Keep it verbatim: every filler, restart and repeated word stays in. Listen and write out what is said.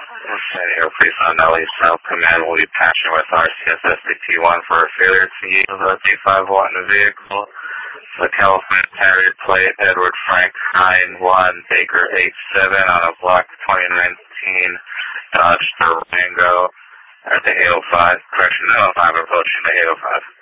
Okay, Air Police on L A South Command will be patching with R C S S D T one for a failure to use a D five watt in the vehicle. The California Carrier Plate, Edward Frank nine one Baker eight seven on a block twenty nineteen Dodge Durango at the eight oh five, correction, nine oh five approaching the eight oh five.